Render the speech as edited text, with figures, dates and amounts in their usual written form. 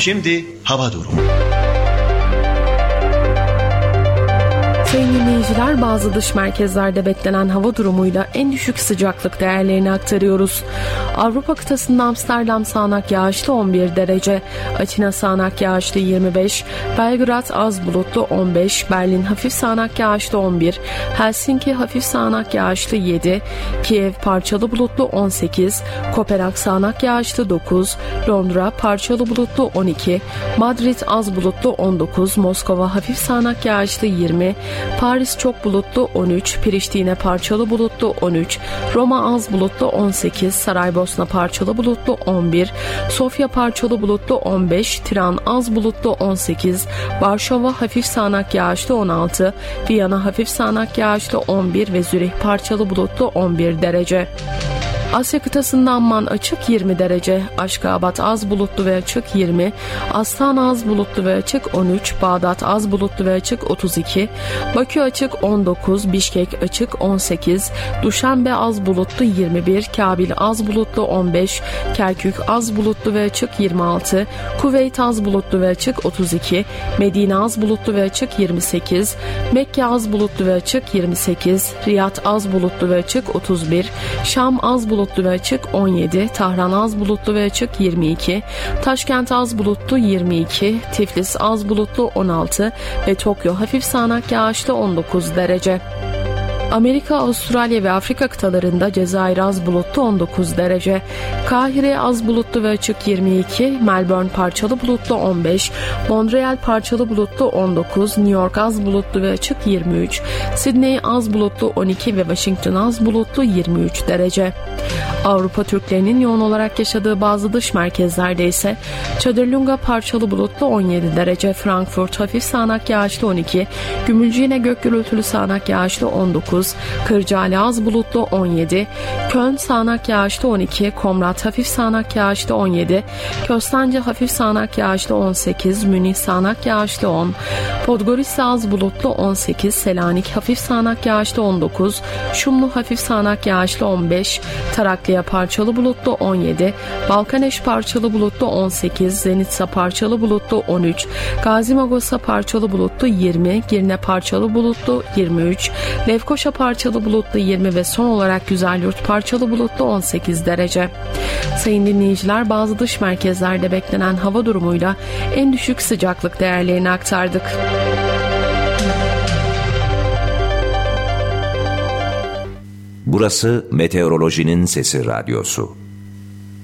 Şimdi hava durumu. Sayın dinleyiciler, bazı dış merkezlerde beklenen hava durumuyla en düşük sıcaklık değerlerini aktarıyoruz. Avrupa kıtasında Amsterdam sağanak yağışlı 11 derece, Atina sağanak yağışlı 25, Belgrad az bulutlu 15, Berlin hafif sağanak yağışlı 11, Helsinki hafif sağanak yağışlı 7, Kiev parçalı bulutlu 18, Kopenhag sağanak yağışlı 9, Londra parçalı bulutlu 12, Madrid az bulutlu 19, Moskova hafif sağanak yağışlı 20, Paris çok bulutlu 13, Priştine parçalı bulutlu 13, Roma az bulutlu 18, Saraybosna parçalı bulutlu 11, Sofya parçalı bulutlu 15, Tiran az bulutlu 18, Varşova hafif sağanak yağışlı 16, Viyana hafif sağanak yağışlı 11 ve Zürih parçalı bulutlu 11 derece. Asya kıtasında Amman açık 20 derece, Aşkabat az bulutlu ve açık 20, Astana az bulutlu ve açık 13, Bağdat az bulutlu ve açık 32, Bakü açık 19, Bişkek açık 18, Duşanbe az bulutlu 21, Kabil az bulutlu 15, Kerkük az bulutlu ve açık 26, Kuveyt az bulutlu ve açık 32, Medine az bulutlu ve açık 28, Mekke az bulutlu ve açık 28, Riyad az bulutlu ve açık 31, Şam az bulutlu ve açık 17, Tahran az bulutlu ve açık 22, Taşkent az bulutlu 22, Tiflis az bulutlu 16 ve Tokyo hafif sağanak yağışlı 19 derece. Amerika, Avustralya ve Afrika kıtalarında Cezayir az bulutlu 19 derece, Kahire az bulutlu ve açık 22, Melbourne parçalı bulutlu 15, Montreal parçalı bulutlu 19, New York az bulutlu ve açık 23, Sydney az bulutlu 12 ve Washington az bulutlu 23 derece. Avrupa Türklerinin yoğun olarak yaşadığı bazı dış merkezlerde ise Çadırlunga parçalı bulutlu 17 derece, Frankfurt hafif sağanak yağışlı 12, Gümülcine gök gürültülü sağanak yağışlı 19, Kırcaali az bulutlu 17, Köln sağanak yağışlı 12, Komrat hafif sağanak yağışlı 17, Köstence hafif sağanak yağışlı 18, Münih sağanak yağışlı 10, Podgorica az bulutlu 18, Selanik hafif sağanak yağışlı 19, Şumlu hafif sağanak yağışlı 15, Tarakliya parçalı bulutlu 17, Balkaneş parçalı bulutlu 18, Zenitsa parçalı bulutlu 13, Gazimagosa parçalı bulutlu 20, Girne parçalı bulutlu 23, Lefkoşa parçalı bulutlu 20 ve son olarak Güzelyurt parçalı bulutlu 18 derece. Sayın dinleyiciler, bazı dış merkezlerde beklenen hava durumuyla en düşük sıcaklık değerlerini aktardık. Burası Meteorolojinin Sesi Radyosu.